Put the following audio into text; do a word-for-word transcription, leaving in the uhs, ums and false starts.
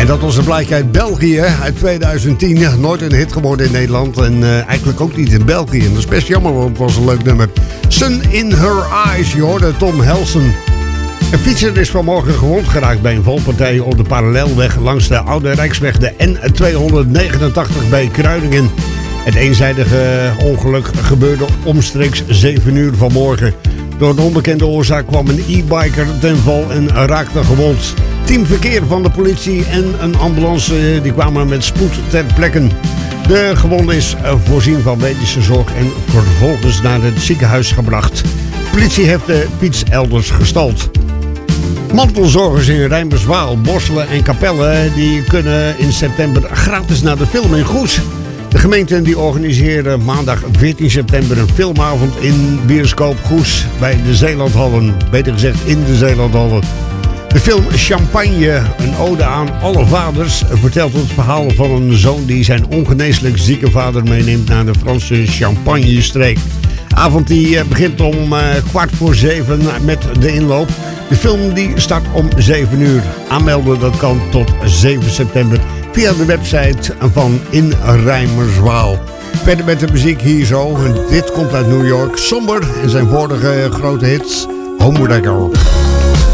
En dat was een plaatje uit België uit tweeduizend tien. Nooit een hit geworden in Nederland en uh, eigenlijk ook niet in België. En dat is best jammer, want het was een leuk nummer. Sun in Her Eyes, je hoorde Tom Helsen. Een fietser is vanmorgen gewond geraakt bij een valpartij op de parallelweg langs de Oude Rijksweg, de N tweehonderdnegenentachtig bij Kruiningen. Het eenzijdige ongeluk gebeurde omstreeks zeven uur vanmorgen. Door een onbekende oorzaak kwam een e-biker ten val en raakte gewond. Team verkeer van de politie en een ambulance die kwamen met spoed ter plekke. De gewonde is voorzien van medische zorg en vervolgens naar het ziekenhuis gebracht. De politie heeft de fiets elders gestald. Mantelzorgers in Rijmerswaal, Borselen en Capelle die kunnen in september gratis naar de film in Goes. De gemeenten die organiseren maandag veertien september een filmavond in bioscoop Goes bij de Zeelandhallen. Beter gezegd in de Zeelandhallen. De film Champagne, een ode aan alle vaders, vertelt het verhaal van een zoon die zijn ongeneeslijk zieke vader meeneemt naar de Franse Champagne-streek. De avond die begint om uh, kwart voor zeven met de inloop. De film die start om zeven uur. Aanmelden dat kan tot zeven september via de website van In Rijmerswaal. Verder met de muziek hier zo. Dit komt uit New York. Somber en zijn vorige grote hits. Homewrecker.